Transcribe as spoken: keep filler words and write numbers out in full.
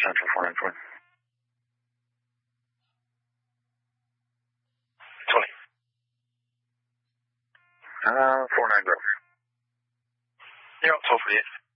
Central four nine four. twenty. Uh, four nine zero. Zero, twelve forty-eight.